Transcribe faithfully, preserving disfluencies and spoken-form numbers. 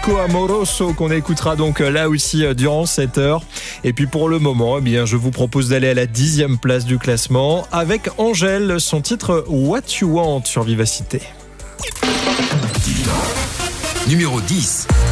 Disco Amoroso qu'on écoutera donc là aussi durant cette heure. Et puis pour le moment, eh bien, je vous propose d'aller à la dixième place du classement avec Angèle, son titre What You Want sur Vivacité. Numéro dix.